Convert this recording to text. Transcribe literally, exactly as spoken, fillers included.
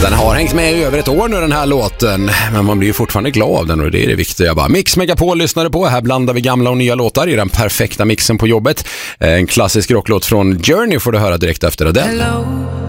Den har hängt med i över ett år nu, den här låten. Men man blir ju fortfarande glad av den, och det är det viktiga. Jag bara, Mix Megapol lyssnade på. Här blandar vi gamla och nya låtar i den perfekta mixen på jobbet. En klassisk rocklåt från Journey får du höra direkt efter det. Hello.